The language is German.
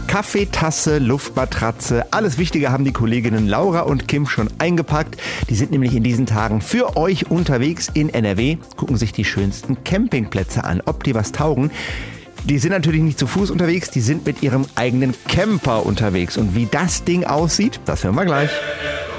Kaffeetasse, Luftmatratze, alles Wichtige haben die Kolleginnen Laura und Kim schon eingepackt. Die sind nämlich in diesen Tagen für euch unterwegs in NRW, gucken sich die schönsten Campingplätze an, ob die was taugen. Die sind natürlich nicht zu Fuß unterwegs, die sind mit ihrem eigenen Camper unterwegs. Und wie das Ding aussieht, das hören wir gleich.